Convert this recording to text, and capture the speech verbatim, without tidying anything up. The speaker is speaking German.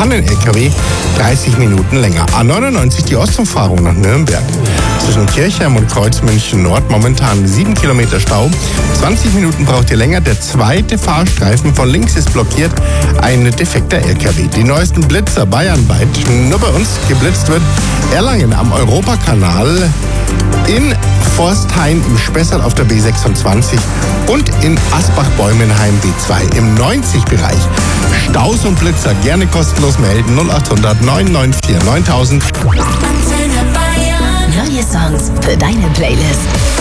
Pannen-L K W dreißig Minuten länger. A neunundneunzig die Ostumfahrung nach Nürnberg. Zwischen Kirchheim und Kreuzmünchen Nord momentan sieben Kilometer Stau. zwanzig Minuten braucht ihr länger. Der zweite Fahrstreifen von links ist blockiert. Ein defekter L K W. Die neuesten Blitzer bayernweit. Nur bei uns geblitzt wird Erlangen am Europakanal, in Forsthain im Spessart auf der B sechsundzwanzig und in Asbach-Bäumenheim B zwei im neunzig-Bereich. Staus und Blitzer gerne kostenlos melden. null achthundert neun neun vier neuntausend. Neue Songs für deine Playlist.